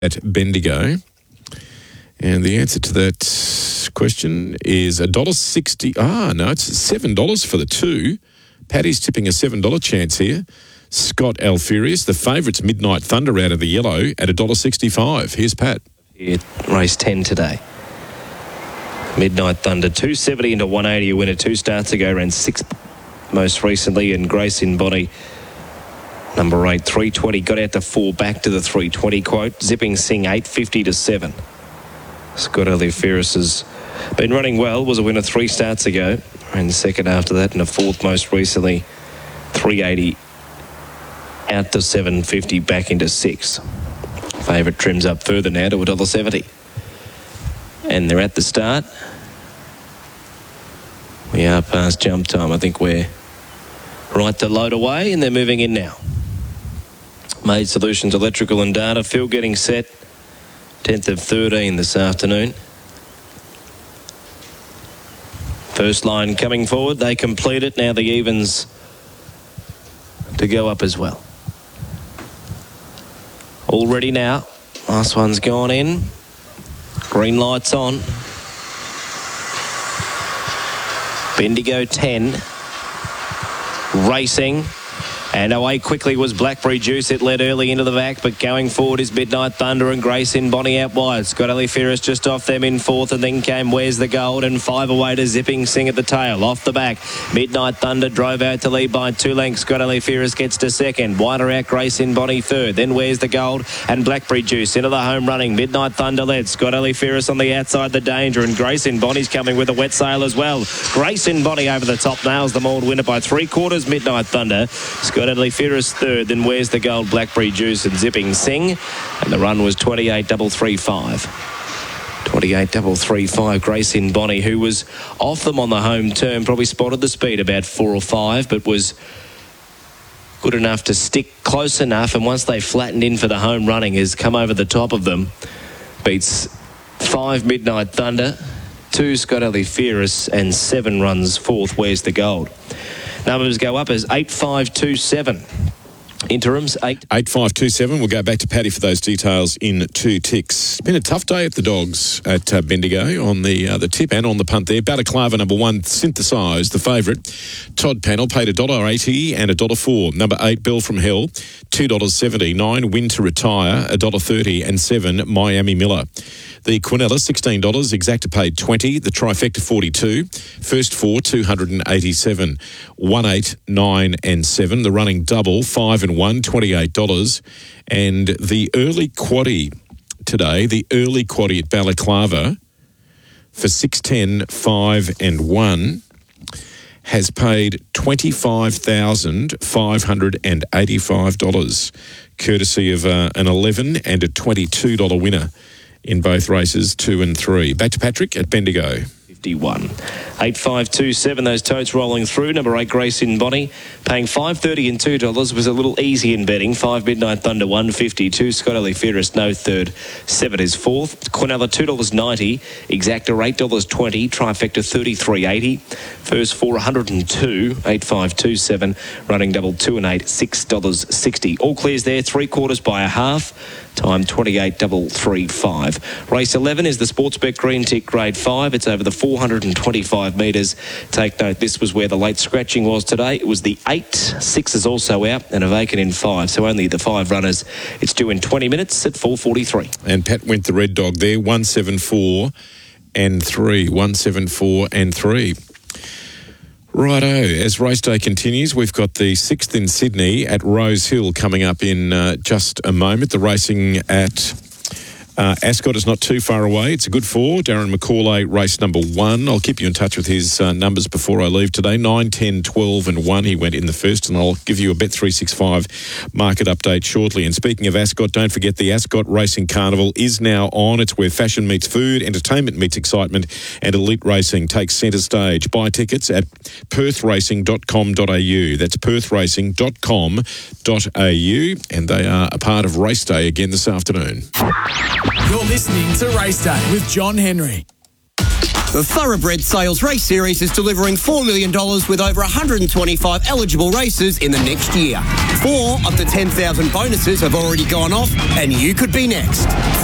at Bendigo. And the answer to that question is $1.60. No, it's $7 for the two. Paddy's tipping a $7 chance here. Scott Alferius, the favourites Midnight Thunder out of the yellow at $1.65. Here's Pat. Race 10 today. Midnight Thunder, 270 into 180, a winner 2 starts ago, ran 6th most recently, and Grace in Bonnie, number 8, 320, got out to 4, back to the 320 quote. Zipping Sing, 850 to 7. Scott Alferius has been running well, was a winner 3 starts ago, ran 2nd after that, and a 4th most recently, 380 out to 750, back into 6. Favourite trims up further now to $1.70. And they're at the start. We are past jump time. I think we're right to load away, and they're moving in now. Made Solutions Electrical and Data. Phil getting set. 10th of 13 this afternoon. First line coming forward. They complete it. Now the evens to go up as well. All ready now. Last one's gone in. Green lights on. Bendigo 10. Racing. And away quickly was Blackberry Juice. It led early into the back, but going forward is Midnight Thunder and Grace in Bonnie out wide. Scott Alferius just off them in 4th, and then came Where's the Gold, and 5 away to Zipping Sing at the tail. Off the back, Midnight Thunder drove out to lead by 2 lengths. Scott Alferius gets to 2nd. Wider out Grace in Bonnie 3rd. Then Where's the Gold and Blackberry Juice into the home running. Midnight Thunder led. Scott Alferius on the outside, the danger, and Grace in Bonnie's coming with a wet sail as well. Grace in Bonnie over the top, nails the mauled winner by 3/4. Midnight Thunder. Scott Alferius 3rd, then Where's the Gold, Blackberry Juice and Zipping Sing, and the run was 28.335. 28.335. Grace in Bonnie, who was off them on the home turn, probably spotted the speed about 4 or 5, but was good enough to stick close enough, and once they flattened in for the home running, has come over the top of them. Beats 5 Midnight Thunder, 2 Scott Alferius, and 7 runs 4th Where's the Gold. Numbers go up as 8527. Interims 8527. We'll go back to Paddy for those details in 2 ticks. It's been a tough day at the Dogs at Bendigo on the tip and on the punt there. Balaclava number 1 synthesised the favourite. Todd Panel paid $1.80 and $1.04. Number 8 Bell from Hell $2.70. 9 Win to Retire $1.30 and 7 Miami Miller. The Quinella $16. Exacta paid $20. The Trifecta $42. First 4 $287. 1, 8, 9 and 7. The running double 5 and 1 $28. And the early quaddie today, the early quaddie at Balaclava for 6, 10, 5 and 1 has paid $25,585, courtesy of an $11 and a $22 winner in both races 2 and 3. Back to Patrick at Bendigo. 51. 8527, those totes rolling through. Number 8 Grace in Bonnie paying $5.30 and $2 was a little easy in betting. 5 Midnight Thunder $1.52. Scott Alferius no 3rd. 7 is 4th. Quinella $2.90. Exacta $8.20. Trifecta $33.80. First 4 $102. 8527. Running double 2 and 8 $6.60. All clears there. 3/4 by a half. Time 28.335. Race 11 is the Sportsbet Green Tick Grade 5. It's over the 425 metres. Take note, this was where the late scratching was today. It was the 8. 6 is also out and a vacant in 5. So only the 5 runners. It's due in 20 minutes at 4:43. And Pat went the red dog there, 174 and 3. 174 and 3. Righto, as race day continues, we've got the 6th in Sydney at Rose Hill coming up in just a moment. The racing at Ascot is not too far away. It's a good 4. Darren McCauley, race number 1. I'll keep you in touch with his numbers before I leave today. 9, 10, 12 and 1 he went in the first, and I'll give you a Bet365 market update shortly. And speaking of Ascot, don't forget the Ascot Racing Carnival is now on. It's where fashion meets food, entertainment meets excitement, and elite racing takes centre stage. Buy tickets at perthracing.com.au. That's perthracing.com.au, and they are a part of Race Day again this afternoon. You're listening to Race Day with John Henry. The Thoroughbred Sales Race Series is delivering $4 million with over 125 eligible races in the next year. 4 of the 10,000 bonuses have already gone off, and you could be next.